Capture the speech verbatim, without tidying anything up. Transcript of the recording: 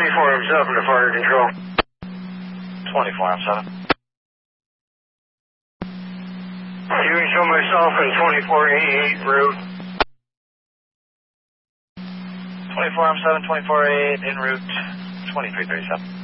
twenty-four M seven to fire control. twenty-four M seven. You can show myself in twenty-four eighty-eight route. twenty-four M seven, twenty-four eighty-eight en route, twenty-three thirty-seven.